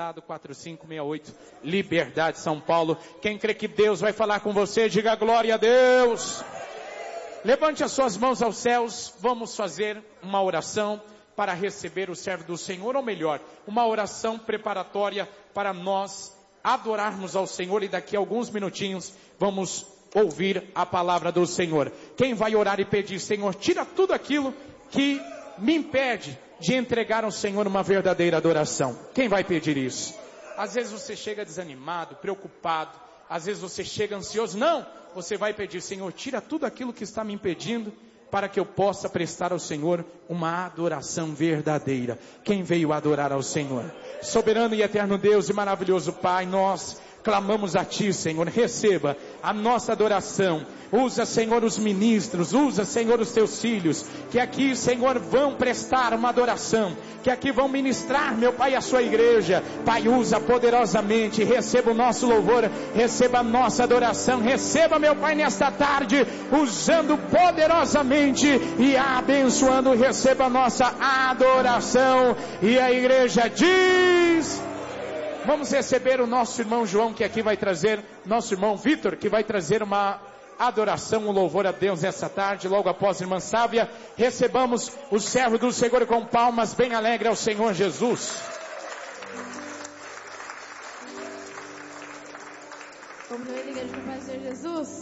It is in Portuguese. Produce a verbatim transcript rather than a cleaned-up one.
Estado, quatro cinco seis oito, Liberdade, São Paulo. Quem crê que Deus vai falar com você, diga glória a Deus. Levante as suas mãos aos céus, vamos fazer uma oração para receber o servo do Senhor, ou melhor, uma oração preparatória para nós adorarmos ao Senhor, e daqui a alguns minutinhos vamos ouvir a palavra do Senhor. Quem vai orar e pedir, Senhor, tira tudo aquilo que me impede de entregar ao Senhor uma verdadeira adoração. Quem vai pedir isso? Às vezes você chega desanimado, preocupado, às vezes você chega ansioso. Não, você vai pedir, Senhor, tira tudo aquilo que está me impedindo, para que eu possa prestar ao Senhor uma adoração verdadeira. Quem veio adorar ao Senhor? Soberano e eterno Deus e maravilhoso Pai, nós clamamos a Ti, Senhor, receba a nossa adoração. Usa, Senhor, os ministros, usa, Senhor, os Teus filhos, que aqui, Senhor, vão prestar uma adoração, que aqui vão ministrar, meu Pai, a Sua igreja. Pai, usa poderosamente, receba o nosso louvor, receba a nossa adoração, receba, meu Pai, nesta tarde, usando poderosamente e abençoando, receba a nossa adoração. E a igreja diz... Vamos receber o nosso irmão João, que aqui vai trazer, nosso irmão Vitor, que vai trazer uma adoração, um louvor a Deus essa tarde, logo após a irmã Sávia. Recebamos o servo do Senhor com palmas bem alegre ao Senhor Jesus. Vamos ver a igreja do Senhor Jesus.